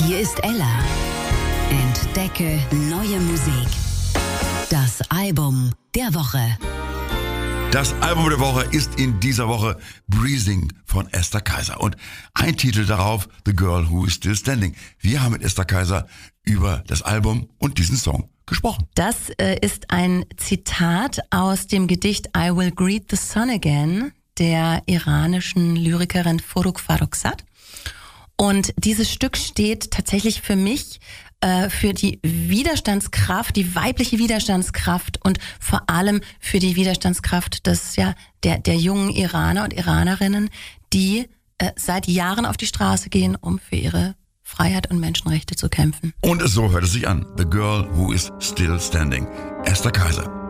Hier ist Ella. Entdecke neue Musik. Das Album der Woche. Das Album der Woche ist in dieser Woche Breathing von Esther Kaiser. Und ein Titel darauf, The Girl Who Is Still Standing. Wir haben mit Esther Kaiser über das Album und diesen Song gesprochen. Das ist ein Zitat aus dem Gedicht I Will Greet the Sun Again der iranischen Lyrikerin Forugh Farrokhzad. Und dieses Stück steht tatsächlich für mich für die Widerstandskraft, die weibliche Widerstandskraft und vor allem für die Widerstandskraft der jungen Iraner und Iranerinnen, die seit Jahren auf die Straße gehen, um für ihre Freiheit und Menschenrechte zu kämpfen. Und so hört es sich an. The Girl Who Is Still Standing. Esther Kaiser.